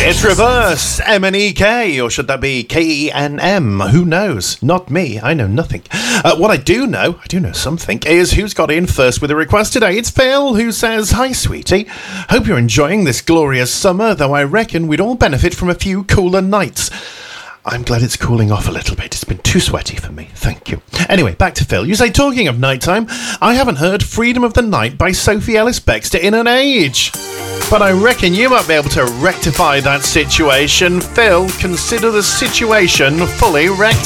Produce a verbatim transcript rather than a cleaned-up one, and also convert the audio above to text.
It's reverse, M N E K, or should that be K E N M? Who knows? Not me, I know nothing. Uh, what I do know, I do know something, is who's got in first with a request today. It's Phil, who says, "Hi, sweetie. Hope you're enjoying this glorious summer, though I reckon we'd all benefit from a few cooler nights." I'm glad it's cooling off a little bit. It's been too sweaty for me. Thank you. Anyway, back to Phil. You say, talking of nighttime, I haven't heard Freedom of the Night by Sophie Ellis-Bextor in an age. But I reckon you might be able to rectify that situation. Phil, consider the situation fully rectified.